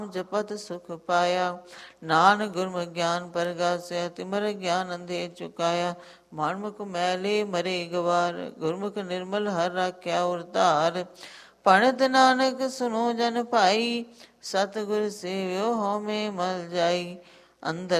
ਜਪਤ ਸੁਖ ਪਾਇਆ। ਨਾਨਕ ਗੁਰਮੁਖ ਗਿਆਨ ਪਰਗਾਸਿਆ, ਤਿਮਰ ਗਿਆਨ ਅੰਧੇ ਚੁਕਾਇਆ। ਮਨਮੁਖ ਮੈਲੇ ਮਰੇ ਗਵਾਰ, ਗੁਰਮੁਖ ਨਿਰਮਲ ਹਰ ਰਾਖਿਆ ਉਰ ਧਾਰ। ਪੜਤ ਨਾਨਕ ਸੁਨੋ ਜਨ ਭਾਈ, ਸਤਿਗੁਰ ਸੇਵਿਓ ਹਉਮੈ ਮਲ ਜਾਈ। ਅੰਦਰ